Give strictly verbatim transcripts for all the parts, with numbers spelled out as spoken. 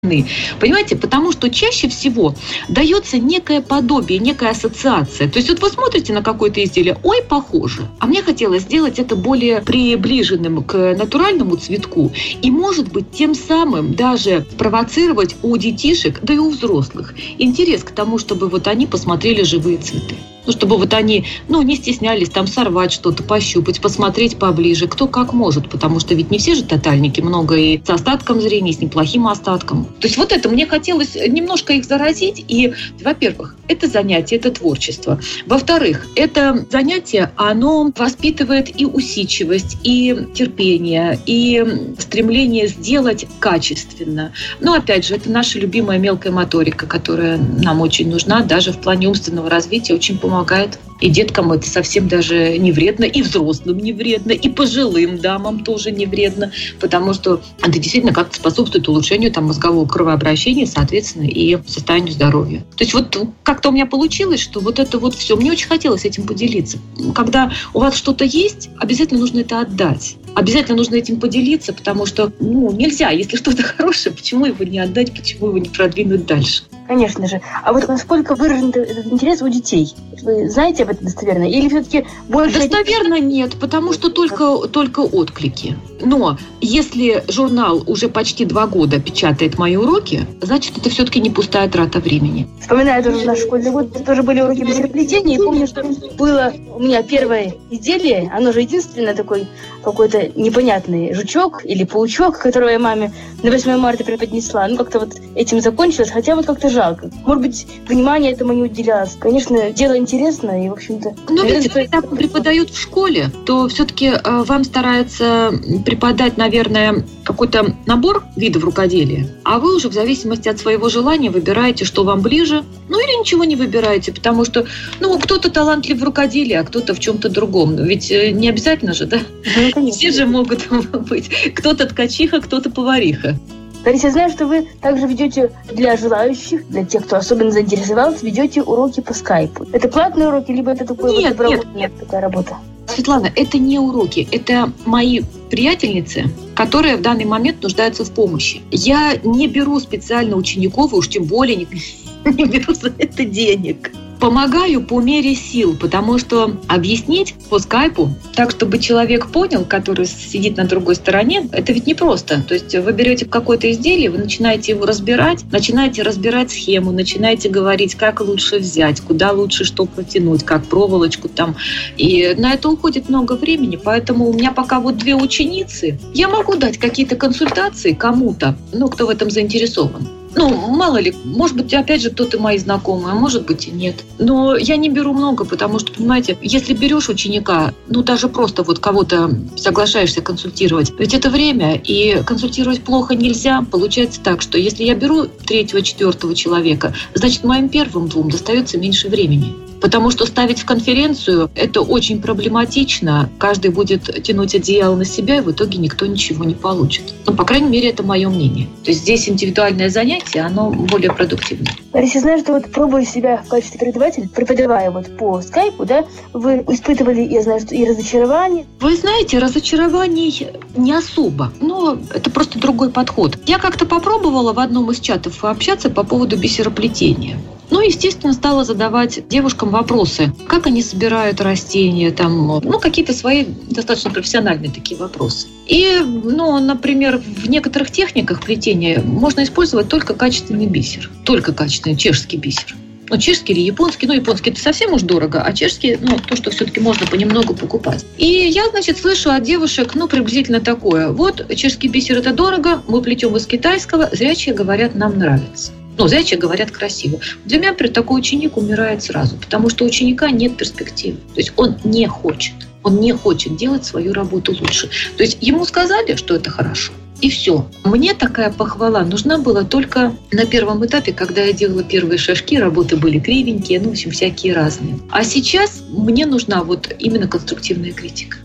Понимаете, потому что чаще всего дается некое подобие, некая ассоциация. То есть вот вы смотрите на какое-то изделие, ой, похоже. А мне хотелось сделать это более приближенным к натуральному цветку и, может быть, тем самым даже провоцировать у детишек, да и у взрослых интерес к тому, чтобы вот они посмотрели живые цветы. Ну, чтобы вот они, ну, не стеснялись там сорвать что-то, пощупать, посмотреть поближе, кто как может, потому что ведь не все же тотальники, много и с остатком зрения, и с неплохим остатком. То есть вот это мне хотелось немножко их заразить, и, во-первых, это занятие, это творчество. Во-вторых, это занятие, оно воспитывает и усидчивость, и терпение, и стремление сделать качественно. Но, опять же, это наша любимая мелкая моторика, которая нам очень нужна, даже в плане умственного развития, очень помогает. помогает. И деткам это совсем даже не вредно, и взрослым не вредно, и пожилым дамам тоже не вредно, потому что это действительно как-то способствует улучшению там, мозгового кровообращения, соответственно, и состоянию здоровья. То есть вот как-то у меня получилось, что вот это вот все. Мне очень хотелось этим поделиться. Когда у вас что-то есть, обязательно нужно это отдать. Обязательно нужно этим поделиться, потому что ну, нельзя, если что-то хорошее, почему его не отдать, почему его не продвинуть дальше? Конечно же. А вот насколько выражен этот интерес у детей? Вы знаете об этом достоверно? Или все-таки больше... Достоверно нет, потому что только, только отклики. Но если журнал уже почти два года печатает мои уроки, значит, это все-таки не пустая трата времени. Вспоминаю тоже наш школьный год, тоже были уроки бисероплетения, и помню, что было у меня первое изделие, оно же единственное такой какой-то непонятный жучок или паучок, которого я маме на восьмое марта преподнесла. Ну, как-то вот этим закончилось, хотя вот как-то жалко. Может быть, внимание этому не уделялось. Конечно, дело интересное и, в общем-то... Но ведь когда преподают в школе, то все-таки э, вам стараются преподать, наверное, какой-то набор видов рукоделия, а вы уже в зависимости от своего желания выбираете, что вам ближе, ну или ничего не выбираете, потому что, ну, кто-то талантлив в рукоделии, а кто-то в чем-то другом. Ведь не обязательно же, да? Ну, все же могут быть. Кто-то ткачиха, кто-то повариха. Лариса, я знаю, что вы также ведете для желающих, для тех, кто особенно заинтересовался, ведете уроки по скайпу. Это платные уроки, либо это такой нет, вот нет, нет, такая работа? Светлана, это не уроки, это мои приятельницы, которые в данный момент нуждаются в помощи. Я не беру специально учеников, и уж тем более не, не беру за это денег. Помогаю по мере сил, потому что объяснить по скайпу так, чтобы человек понял, который сидит на другой стороне, это ведь непросто. То есть вы берете какое-то изделие, вы начинаете его разбирать, начинаете разбирать схему, начинаете говорить, как лучше взять, куда лучше что протянуть, как проволочку там. И на это уходит много времени, поэтому у меня пока вот две ученицы. Я могу дать какие-то консультации кому-то, ну, кто в этом заинтересован. Ну, мало ли, может быть, опять же, кто-то мои знакомые, а может быть и нет. Но я не беру много, потому что, понимаете, если берешь ученика, ну, даже просто вот кого-то соглашаешься консультировать, ведь это время, и консультировать плохо нельзя. Получается так, что если я беру третьего, четвертого человека, значит, моим первым двум достается меньше времени. Потому что ставить в конференцию – это очень проблематично. Каждый будет тянуть одеяло на себя, и в итоге никто ничего не получит. Ну, по крайней мере, это мое мнение. То есть здесь индивидуальное занятие, оно более продуктивное. Лариса, я знаю, что вот пробуя себя в качестве преподавателя, преподавая вот по скайпу, да, вы испытывали, я знаю, что и разочарование. Вы знаете, разочарований не особо. Но это просто другой подход. Я как-то попробовала в одном из чатов общаться по поводу бисероплетения. Ну, естественно, стала задавать девушкам вопросы, как они собирают растения, там, ну, какие-то свои достаточно профессиональные такие вопросы. И, ну, например, в некоторых техниках плетения можно использовать только качественный бисер, только качественный чешский бисер. Ну, чешский или японский, ну, японский это совсем уж дорого, а чешский, ну, то, что все-таки можно понемногу покупать. И я, значит, слышу от девушек, ну, приблизительно такое. Вот, чешский бисер это дорого, мы плетем из китайского, зрячие говорят, нам нравится. Ну, зрячие говорят красиво. Для меня, например, такой ученик умирает сразу, потому что у ученика нет перспективы. То есть он не хочет, он не хочет делать свою работу лучше. То есть ему сказали, что это хорошо, и все. Мне такая похвала нужна была только на первом этапе, когда я делала первые шажки, работы были кривенькие, ну, в общем, всякие разные. А сейчас мне нужна вот именно конструктивная критика.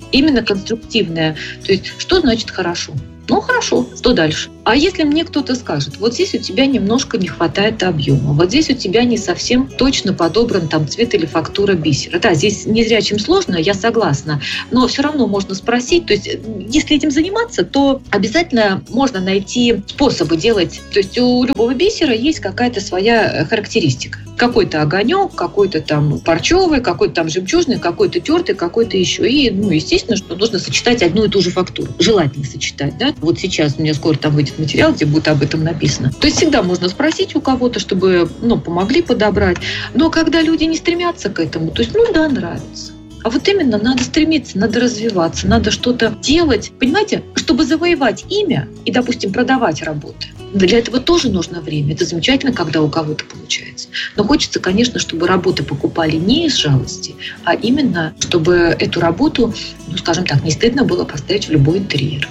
именно конструктивное. То есть, что значит хорошо? Ну, хорошо, что дальше? А если мне кто-то скажет, вот здесь у тебя немножко не хватает объема, вот здесь у тебя не совсем точно подобран там цвет или фактура бисера. Да, здесь незрячим сложно, я согласна, но все равно можно спросить. То есть, если этим заниматься, то обязательно можно найти способы делать. То есть, у любого бисера есть какая-то своя характеристика. Какой-то огонек, какой-то там парчевый, какой-то там жемчужный, какой-то тертый, какой-то еще. И, ну, естественно, что нужно сочетать одну и ту же фактуру. Желательно сочетать, да? Вот сейчас у меня скоро там выйдет материал, где будет об этом написано. То есть всегда можно спросить у кого-то, чтобы, ну, помогли подобрать. Но когда люди не стремятся к этому, то есть, ну да, нравится. А вот именно надо стремиться, надо развиваться, надо что-то делать, понимаете, чтобы завоевать имя и, допустим, продавать работы. Для этого тоже нужно время. Это замечательно, когда у кого-то получается. Но хочется, конечно, чтобы работы покупали не из жалости, а именно, чтобы эту работу, ну, скажем так, не стыдно было поставить в любой интерьер.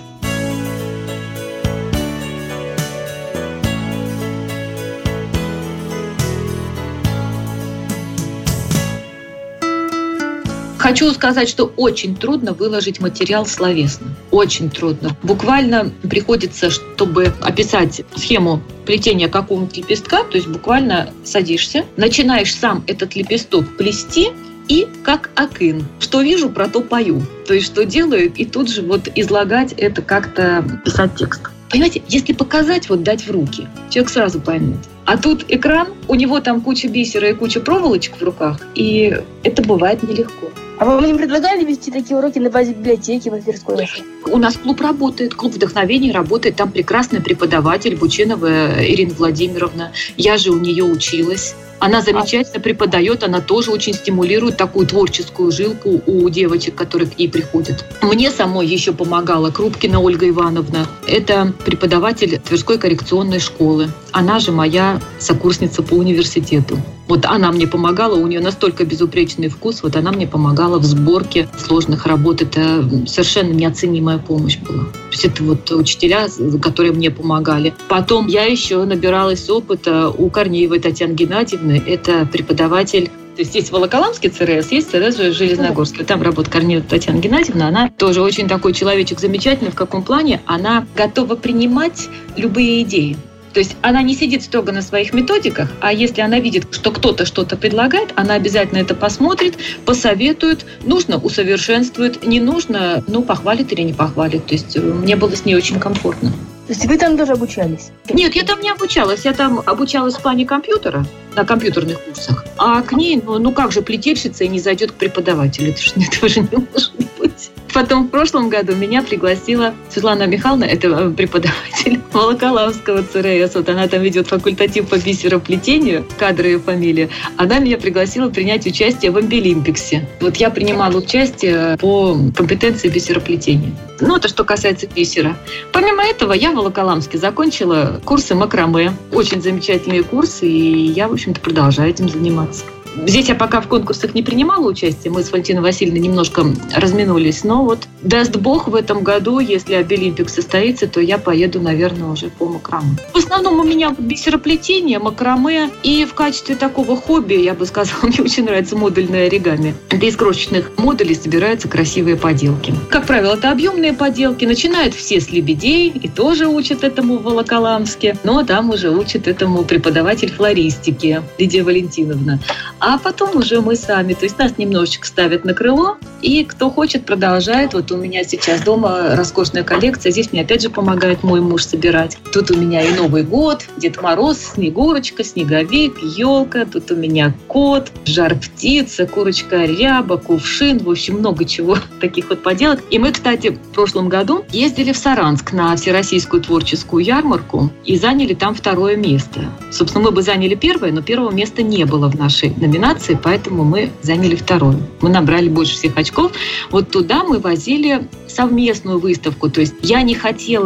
Хочу сказать, что очень трудно выложить материал словесно. Очень трудно. Буквально приходится, чтобы описать схему плетения какого-нибудь лепестка, то есть буквально садишься, начинаешь сам этот лепесток плести, и как акын. Что вижу, про то пою. То есть что делаю, и тут же вот излагать это, как-то писать текст. Понимаете, если показать, вот дать в руки, человек сразу поймет. А тут экран, у него там куча бисера и куча проволочек в руках, и это бывает нелегко. А вам не предлагали вести такие уроки на базе библиотеки в мастерской? У нас клуб работает, клуб вдохновения работает. Там прекрасный преподаватель Бучинова Ирина Владимировна. Я же у нее училась. Она замечательно преподает, она тоже очень стимулирует такую творческую жилку у девочек, которые к ней приходят. Мне самой еще помогала Крупкина Ольга Ивановна. Это преподаватель Тверской коррекционной школы. Она же моя сокурсница по университету. Вот она мне помогала, у нее настолько безупречный вкус, вот она мне помогала в сборке сложных работ. Это совершенно неоценимая помощь была. То есть это вот учителя, которые мне помогали. Потом я еще набиралась опыта у Корнеевой Татьяны Геннадьевны. Это преподаватель. То есть есть Волоколамский ЦРС, есть ЦРС Железногорский. Там работает Корнеева Татьяна Геннадьевна. Она тоже очень такой человечек замечательный. В каком плане? Она готова принимать любые идеи. То есть она не сидит строго на своих методиках, а если она видит, что кто-то что-то предлагает, она обязательно это посмотрит, посоветует, нужно усовершенствует, не нужно, ну, похвалит или не похвалит. То есть мне было с ней очень комфортно. То есть вы там тоже обучались? Нет, я там не обучалась. Я там обучалась в плане компьютера, на компьютерных курсах. А к ней, ну, ну как же плетельщица и не зайдет к преподавателю? Это же, этого же не может быть. Потом в прошлом году меня пригласила Светлана Михайловна, это преподаватель Волоколамского ЦРС. Вот она там ведет факультатив по бисероплетению, кадры ее фамилии. Она меня пригласила принять участие в Амбилимпиксе. Вот я принимала участие по компетенции бисероплетения. Ну, это что касается бисера. Помимо этого, я в Волоколамске закончила курсы макраме. Очень замечательные курсы, и я, в общем-то, продолжаю этим заниматься. Здесь я пока в конкурсах не принимала участие. Мы с Валентиной Васильевной немножко разминулись. Но вот даст Бог, в этом году, если Обилимпик состоится, то я поеду, наверное, уже по макраме. В основном у меня бисероплетение, макраме. И в качестве такого хобби, я бы сказала, мне очень нравится модульное оригами. Это из крошечных модулей собираются красивые поделки. Как правило, это объемные поделки. Начинают все с лебедей и тоже учат этому в Волоколамске. Но там уже учит этому преподаватель флористики Лидия Валентиновна. А потом уже мы сами. То есть нас немножечко ставят на крыло, и кто хочет, продолжает. Вот у меня сейчас дома роскошная коллекция. Здесь мне опять же помогает мой муж собирать. Тут у меня и Новый год, Дед Мороз, Снегурочка, Снеговик, елка. Тут у меня кот, жар-птица, курочка ряба, кувшин. В общем, много чего таких вот поделок. И мы, кстати, в прошлом году ездили в Саранск на Всероссийскую творческую ярмарку и заняли там второе место. Собственно, мы бы заняли первое, но первого места не было в нашей номинации, поэтому мы заняли второе. Мы набрали больше всех очков. Вот туда мы возили совместную выставку. То есть я не хотела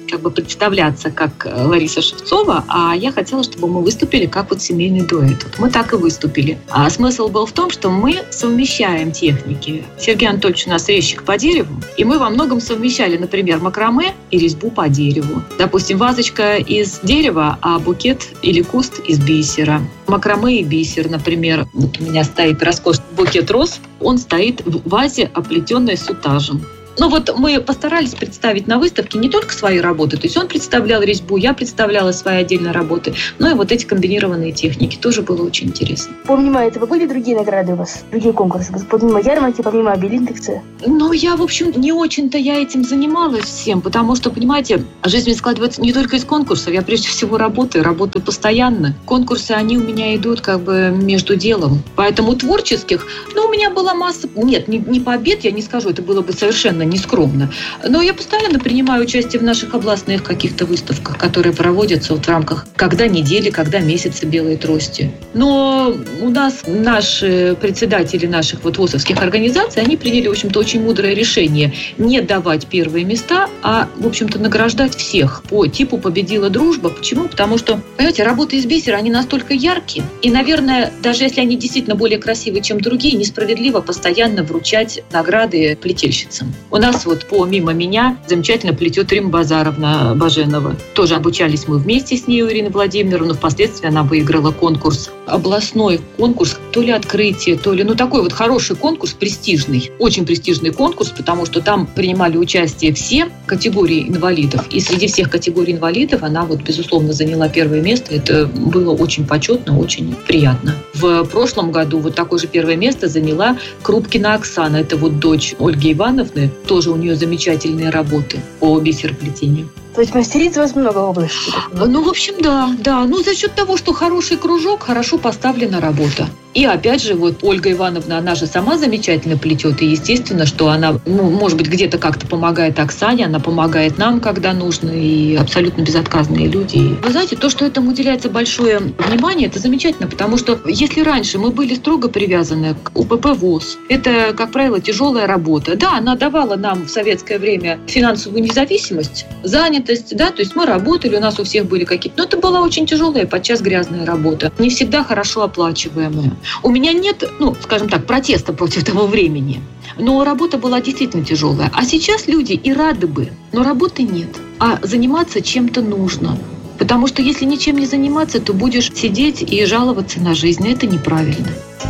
как бы представляться как Лариса Шевцова, а я хотела, чтобы мы выступили как вот семейный дуэт. Вот мы так и выступили. А смысл был в том, что мы совмещаем техники. Сергей Анатольевич у нас резчик по дереву, и мы во многом совмещали, например, макраме и резьбу по дереву. Допустим, вазочка из дерева, а букет или куст из бисера. Макраме и бисер, например. Вот у меня стоит роскошный букет роз. Он стоит в вазе, оплетенной сутажем. Ну вот мы постарались представить на выставке не только свои работы, то есть он представлял резьбу, я представляла свои отдельные работы, но и вот эти комбинированные техники. Тоже было очень интересно. Помимо этого, были другие награды у вас? Другие конкурсы? Помимо ярмарки, помимо обилиндекса? Ну, я, в общем, не очень-то я этим занималась всем, потому что, понимаете, жизнь складывается не только из конкурсов. Я прежде всего работаю, работаю постоянно. Конкурсы, они у меня идут как бы между делом. Поэтому творческих, ну, у меня была масса... Нет, не, не побед, я не скажу, это было бы совершенно нескромно. Но я постоянно принимаю участие в наших областных каких-то выставках, которые проводятся вот в рамках когда недели, когда месяца белой трости. Но у нас наши председатели наших вот ВОСовских организаций, они приняли, в общем-то, очень мудрое решение не давать первые места, а, в общем-то, награждать всех по типу «Победила дружба». Почему? Потому что, понимаете, работы из бисера, они настолько яркие, и, наверное, даже если они действительно более красивые, чем другие, несправедливо постоянно вручать награды плетельщицам. У нас вот помимо меня замечательно плетет Римма Базаровна Баженова. Тоже обучались мы вместе с ней, Ириной Владимировной. Впоследствии она выиграла конкурс, областной конкурс, то ли открытие, то ли... Ну, такой вот хороший конкурс, престижный. Очень престижный конкурс, потому что там принимали участие все категории инвалидов. И среди всех категорий инвалидов она вот, безусловно, заняла первое место. Это было очень почетно, очень приятно. В прошлом году вот такое же первое место заняла Крупкина Оксана. Это вот дочь Ольги Ивановны. Тоже у нее замечательные работы по бисероплетению. То есть мастериц у вас много областей? Ну, в общем, да, да. Ну, за счет того, что хороший кружок, хорошо поставлена работа. И опять же, вот Ольга Ивановна, она же сама замечательно плетет. И естественно, что она, ну, может быть, где-то как-то помогает Оксане, она помогает нам, когда нужно, и абсолютно безотказные люди. И вы знаете, то, что этому уделяется большое внимание, это замечательно, потому что если раньше мы были строго привязаны к УПП ВОС, это, как правило, тяжелая работа. Да, она давала нам в советское время финансовую независимость, занятость, да, то есть мы работали, у нас у всех были какие-то... Но это была очень тяжелая, подчас грязная работа, не всегда хорошо оплачиваемая. У меня нет, ну, скажем так, протеста против того времени. Но работа была действительно тяжелая. А сейчас люди и рады бы, но работы нет. А заниматься чем-то нужно. Потому что если ничем не заниматься, то будешь сидеть и жаловаться на жизнь. Это неправильно.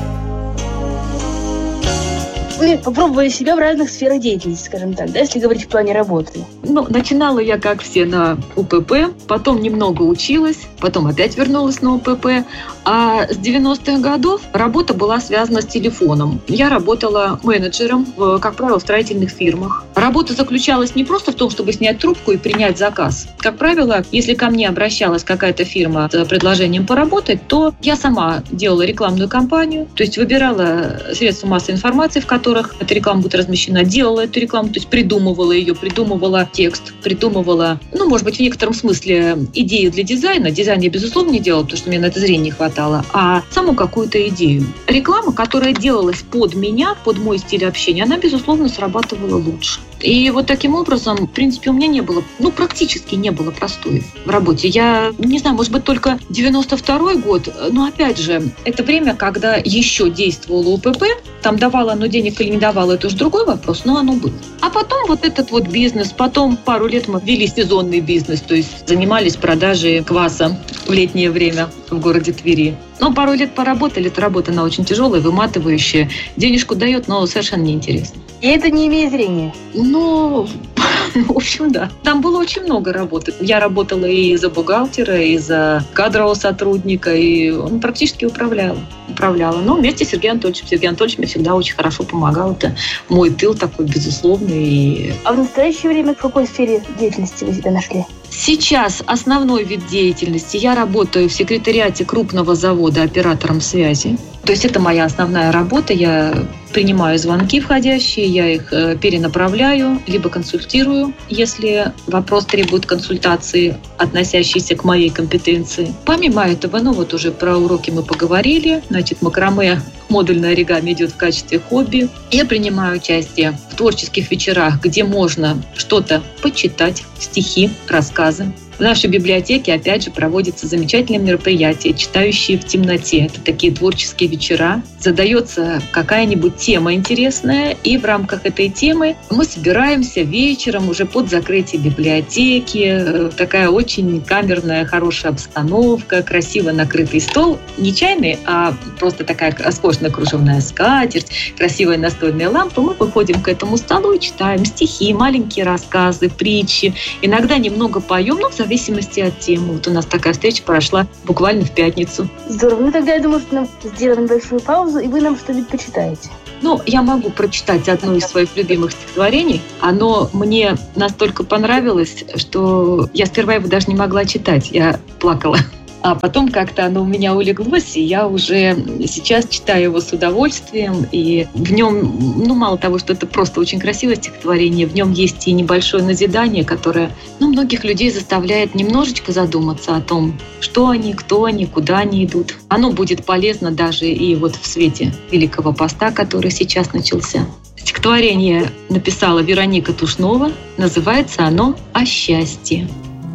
Вы попробовали себя в разных сферах деятельности, скажем так, да, если говорить в плане работы? Ну, начинала я, как все, на УПП, потом немного училась, потом опять вернулась на УПП. А с девяностых годов работа была связана с телефоном. Я работала менеджером, в, как правило, в строительных фирмах. Работа заключалась не просто в том, чтобы снять трубку и принять заказ. Как правило, если ко мне обращалась какая-то фирма с предложением поработать, то я сама делала рекламную кампанию, то есть выбирала средства массовой информации, в которых эта реклама будет размещена, делала эту рекламу, то есть придумывала ее, придумывала текст, придумывала, ну, может быть, в некотором смысле идею для дизайна. Дизайн я, безусловно, не делала, потому что мне на это зрения не хватало, а саму какую-то идею. Реклама, которая делалась под меня, под мой стиль общения, она, безусловно, срабатывала лучше. И вот таким образом, в принципе, у меня не было, ну, практически не было простоя в работе. Я, не знаю, может быть, только девяносто второй год, но, опять же, это время, когда еще действовало УПП, там давало оно денег или не давало, это уже другой вопрос, но оно было. А потом вот этот вот бизнес, потом пару лет мы вели сезонный бизнес, то есть занимались продажей кваса в летнее время в городе Твери. Но пару лет поработали, эта работа, она очень тяжелая, выматывающая, денежку дает, но совершенно неинтересно. И это не имеет зрения? Ну, в общем, да. Там было очень много работы. Я работала и за бухгалтера, и за кадрового сотрудника, и он практически управляла. управляла. Но вместе с Сергеем Анатольевичем. Сергей Анатольевич мне всегда очень хорошо помогал. Это мой тыл такой, безусловный. И... А в настоящее время в какой сфере деятельности вы себя нашли? Сейчас основной вид деятельности. Я работаю в секретариате крупного завода оператором связи. То есть это моя основная работа. Я принимаю звонки входящие, я их перенаправляю, либо консультирую, если вопрос требует консультации, относящейся к моей компетенции. Помимо этого, ну вот уже про уроки мы поговорили, значит, макраме, модульное оригами идет в качестве хобби. Я принимаю участие в творческих вечерах, где можно что-то почитать, стихи, рассказы. В нашей библиотеке, опять же, проводятся замечательные мероприятия, читающие в темноте. Это такие творческие вечера. Задается какая-нибудь тема интересная, и в рамках этой темы мы собираемся вечером уже под закрытие библиотеки. Такая очень камерная, хорошая обстановка, красиво накрытый стол. Не чайный, а просто такая роскошная кружевная скатерть, красивая настольная лампа. Мы выходим к этому столу и читаем стихи, маленькие рассказы, притчи. Иногда немного поем, но в зависимости от темы. Вот у нас такая встреча прошла буквально в пятницу. Здорово. Ну тогда я думаю, что нам сделаем небольшую паузу, и вы нам что-нибудь почитаете. Ну, я могу прочитать одно из своих любимых стихотворений. Оно мне настолько понравилось, что я сперва его даже не могла читать. Я плакала. А потом как-то оно у меня улеглось, и я уже сейчас читаю его с удовольствием. И в нем, ну, мало того, что это просто очень красивое стихотворение, в нем есть и небольшое назидание, которое, ну, многих людей заставляет немножечко задуматься о том, что они, кто они, куда они идут. Оно будет полезно даже и вот в свете Великого Поста, который сейчас начался. Стихотворение написала Вероника Тушнова. Называется оно «О счастье».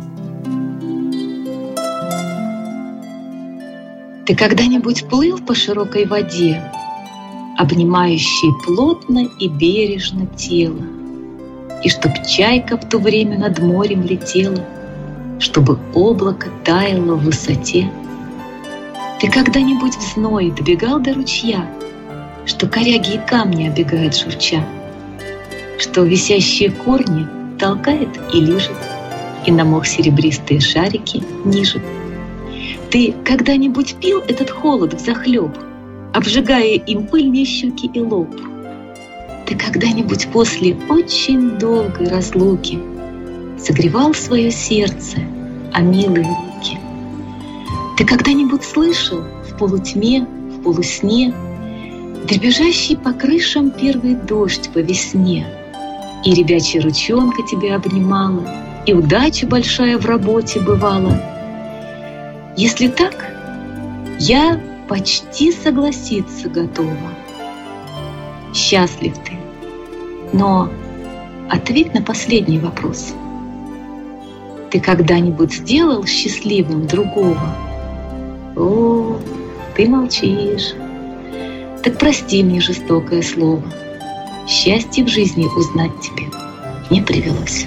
Ты когда-нибудь плыл по широкой воде, обнимающей плотно и бережно тело, и чтоб чайка в то время над морем летела, чтобы облако таяло в высоте? Ты когда-нибудь в зной добегал до ручья, что коряги и камни обегают шурча, что висящие корни толкает и лижет, и на мох серебристые шарики нижет? Ты когда-нибудь пил этот холод взахлеб, обжигая им пыльные щеки и лоб? Ты когда-нибудь после очень долгой разлуки согревал свое сердце о милые руки? Ты когда-нибудь слышал в полутьме, в полусне дребезжащий по крышам первый дождь по весне, и ребячья ручонка тебя обнимала, и удача большая в работе бывала? Если так, я почти согласиться готова. Счастлив ты, но ответь на последний вопрос. Ты когда-нибудь сделал счастливым другого? О, ты молчишь. Так прости мне жестокое слово. Счастье в жизни узнать тебе не привелось.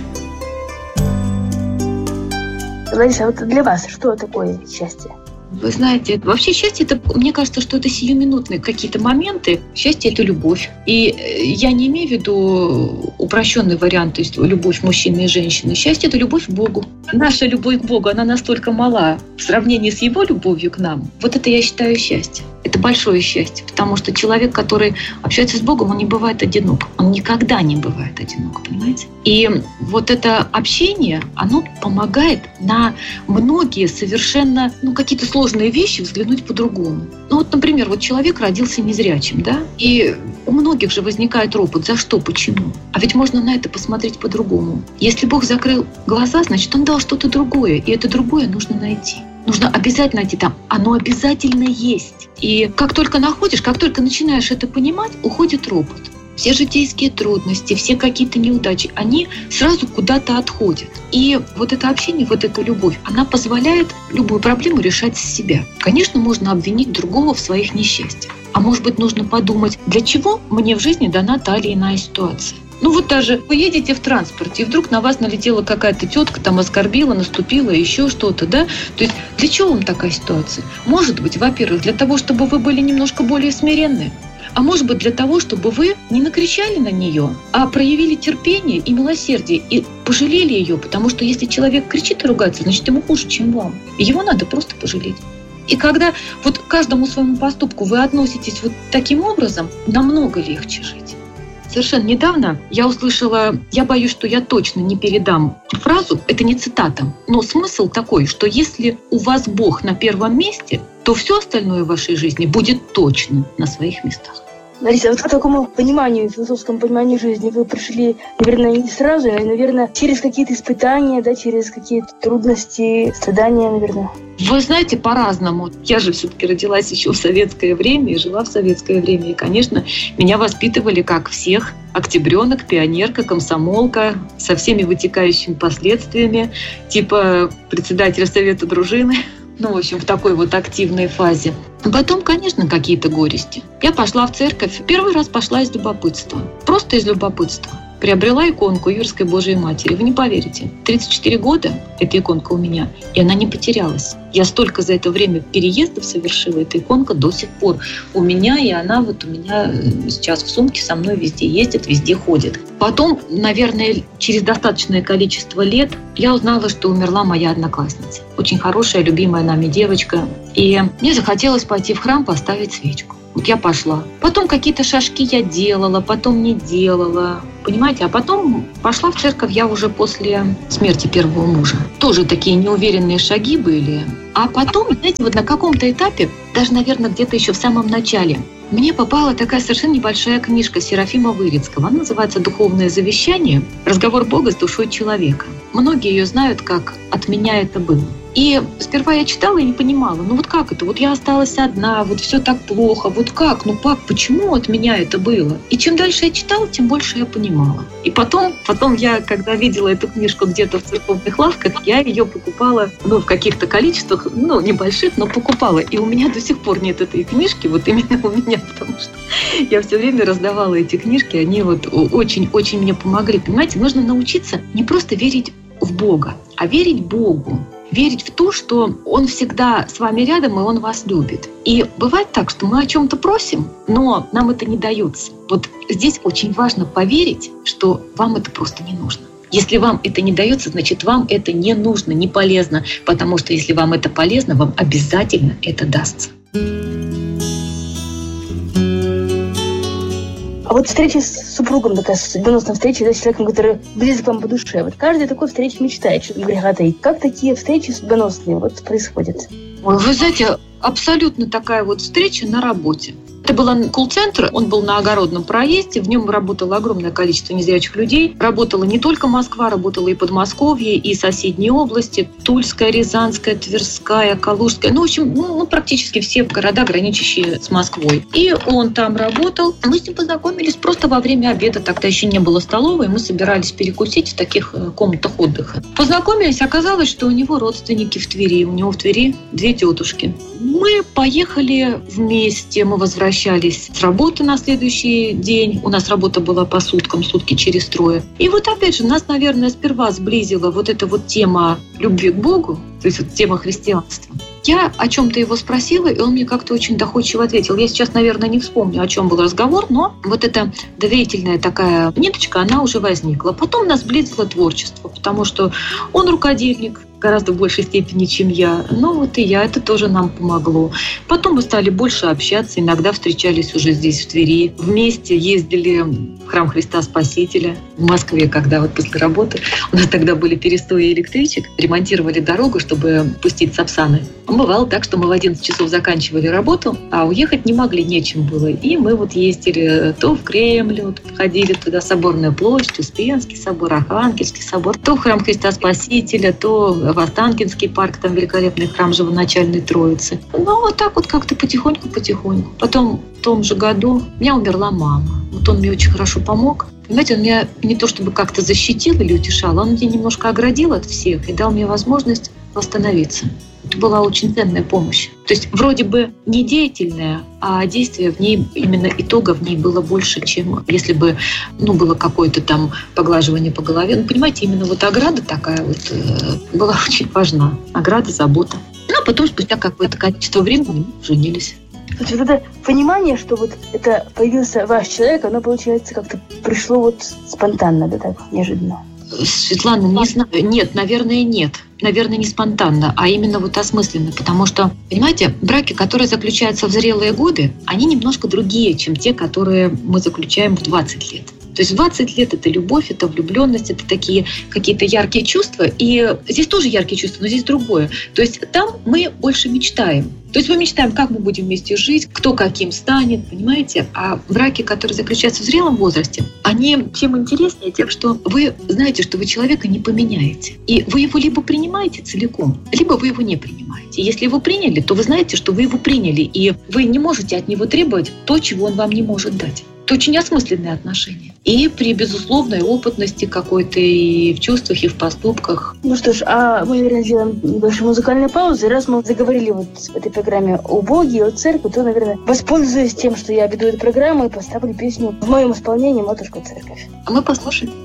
Лариса, а вот для вас что такое счастье? Вы знаете, вообще счастье, это, мне кажется, что это сиюминутные какие-то моменты. Счастье – это любовь. И я не имею в виду упрощенный вариант, то есть любовь мужчины и женщины. Счастье – это любовь к Богу. Наша любовь к Богу, она настолько мала в сравнении с Его любовью к нам. Вот это я считаю счастье. Это большое счастье, потому что человек, который общается с Богом, он не бывает одинок. Он никогда не бывает одинок, понимаете? И вот это общение, оно помогает на многие совершенно, ну, какие-то сложные вещи взглянуть по-другому. Ну вот, например, вот человек родился незрячим, да? И у многих же возникает ропот. За что? Почему? А ведь можно на это посмотреть по-другому. Если Бог закрыл глаза, значит, Он дал что-то другое, и это другое нужно найти. Нужно обязательно найти там. Оно обязательно есть. И как только находишь, как только начинаешь это понимать, уходит ропот. Все житейские трудности, все какие-то неудачи, они сразу куда-то отходят. И вот это общение, вот эта любовь, она позволяет любую проблему решать с себя. Конечно, можно обвинить другого в своих несчастьях. А может быть, нужно подумать, для чего мне в жизни дана та или иная ситуация. Ну вот даже вы едете в транспорте, и вдруг на вас налетела какая-то тетка, там оскорбила, наступила, еще что-то, да? То есть для чего вам такая ситуация? Может быть, во-первых, для того, чтобы вы были немножко более смиренны. А может быть, для того, чтобы вы не накричали на нее, а проявили терпение и милосердие, и пожалели ее, потому что если человек кричит и ругается, значит, ему хуже, чем вам. И его надо просто пожалеть. И когда вот к каждому своему поступку вы относитесь вот таким образом, намного легче жить. Совершенно недавно я услышала, я боюсь, что я точно не передам фразу, это не цитата, но смысл такой, что если у вас Бог на первом месте, то все остальное в вашей жизни будет точно на своих местах. Лариса, вот к такому пониманию, философскому пониманию жизни вы пришли, наверное, не сразу, а, наверное, через какие-то испытания, да, через какие-то трудности, страдания, наверное. Вы знаете, по-разному. Я же все-таки родилась еще в советское время и жила в советское время. И, конечно, меня воспитывали, как всех, октябренок, пионерка, комсомолка, со всеми вытекающими последствиями, типа председателя совета дружины. Ну, в общем, в такой вот активной фазе. Потом, конечно, какие-то горести. Я пошла в церковь. Первый раз пошла из любопытства. Просто из любопытства. Приобрела иконку Юрской Божией Матери. Вы не поверите. тридцать четыре года эта иконка у меня, и она не потерялась. Я столько за это время переездов совершила, эта иконка до сих пор у меня, и она вот у меня сейчас в сумке со мной везде ездит, везде ходит. Потом, наверное, через достаточное количество лет я узнала, что умерла моя одноклассница. Очень хорошая, любимая нами девочка. И мне захотелось пойти в храм поставить свечку. Вот я пошла. Потом какие-то шажки я делала, потом не делала. Понимаете? А потом пошла в церковь я уже после смерти первого мужа. Тоже такие неуверенные шаги были. А потом, знаете, вот на каком-то этапе, даже, наверное, где-то еще в самом начале, мне попала такая совершенно небольшая книжка Серафима Вырицкого. Она называется «Духовное завещание. Разговор Бога с душой человека». Многие ее знают как «От меня это было». И сперва я читала и не понимала, ну вот как это? Вот я осталась одна, вот все так плохо, вот как? Ну пап, почему от меня это было? И чем дальше я читала, тем больше я понимала. И потом, потом я, когда видела эту книжку где-то в церковных лавках, я ее покупала, ну, в каких-то количествах, ну, небольших, но покупала. И у меня до сих пор нет этой книжки, вот именно у меня, потому что я все время раздавала эти книжки, они вот очень-очень мне помогли. Понимаете, нужно научиться не просто верить в Бога, а верить Богу. Верить в то, что Он всегда с вами рядом, и Он вас любит. И бывает так, что мы о чем-то просим, но нам это не дается. Вот здесь очень важно поверить, что вам это просто не нужно. Если вам это не дается, значит, вам это не нужно, не полезно, потому что если вам это полезно, вам обязательно это дастся. А вот встреча с супругом, такая судьбоносная встреча, да, с человеком, который близок вам по душе. Вот каждый такой встречи мечтает, что там греха таить. Как такие встречи судьбоносные вот происходят? Ой, вы знаете, абсолютно такая вот встреча на работе. Это был колл-центр, он был на Огородном проезде, в нем работало огромное количество незрячих людей. Работала не только Москва, работала и Подмосковье, и соседние области, Тульская, Рязанская, Тверская, Калужская, ну, в общем, ну, ну, практически все города, граничащие с Москвой. И он там работал. Мы с ним познакомились просто во время обеда, тогда еще не было столовой, мы собирались перекусить в таких комнатах отдыха. Познакомились, оказалось, что у него родственники в Твери, у него в Твери две тетушки. Мы поехали вместе, мы возвращались с работы на следующий день. У нас работа была по суткам, сутки через трое. И вот опять же, нас, наверное, сперва сблизила вот эта вот тема любви к Богу, то есть вот тема христианства. Я о чем-то его спросила, и он мне как-то очень доходчиво ответил. Я сейчас, наверное, не вспомню, о чем был разговор, но вот эта доверительная такая ниточка, она уже возникла. Потом нас сблизило творчество, потому что он рукодельник, гораздо в большей степени, чем я. Ну вот и я, это тоже нам помогло. Потом мы стали больше общаться, иногда встречались уже здесь, в Твери. Вместе ездили в храм Христа Спасителя в Москве, когда вот после работы, у нас тогда были перестои электричек, ремонтировали дорогу, чтобы пустить Сапсаны. Бывало так, что мы в одиннадцать часов заканчивали работу, а уехать не могли, нечем было. И мы вот ездили то в Кремль, вот, ходили туда, Соборная площадь, Успенский собор, Архангельский собор, то в храм Христа Спасителя, то в Останкинский парк, там великолепный храм Живоначальной Троицы. Ну, вот так вот как-то потихоньку-потихоньку. Потом в том же году у меня умерла мама. Вот он мне очень хорошо помог. Понимаете, он меня не то чтобы как-то защитил или утешал, он меня немножко оградил от всех и дал мне возможность восстановиться. Это была очень ценная помощь. То есть вроде бы не деятельная, а действие в ней, именно итога в ней было больше, чем если бы ну, было какое-то там поглаживание по голове. Ну, понимаете, именно вот ограда такая вот э, была очень важна. Ограда, забота. Ну, а потом спустя какое-то количество времени мы женились. Вот это понимание, что вот это появился ваш человек, оно, получается, как-то пришло вот спонтанно, да, так, неожиданно. Светлана, не знаю. Нет, наверное, нет. Наверное, не спонтанно, а именно вот осмысленно. Потому что, понимаете, браки, которые заключаются в зрелые годы, они немножко другие, чем те, которые мы заключаем в двадцать лет. То есть двадцать лет – это любовь, это влюбленность, это такие какие-то яркие чувства. И здесь тоже яркие чувства, но здесь другое. То есть там мы больше мечтаем. То есть мы мечтаем, как мы будем вместе жить, кто каким станет, понимаете? А браки, которые заключаются в зрелом возрасте, они тем интереснее тем, что вы знаете, что вы человека не поменяете. И вы его либо принимаете целиком, либо вы его не принимаете. Если его приняли, то вы знаете, что вы его приняли, и вы не можете от него требовать то, чего он вам не может дать. Это очень осмысленные отношения. И при безусловной опытности какой-то и в чувствах, и в поступках. Ну что ж, а мы, наверное, сделаем небольшую музыкальную паузу. И раз мы заговорили вот в этой программе о Боге, о церкви, то, наверное, воспользуюсь тем, что я веду эту программу, и поставлю песню в моем исполнении «Матушка Церковь». А мы послушаем.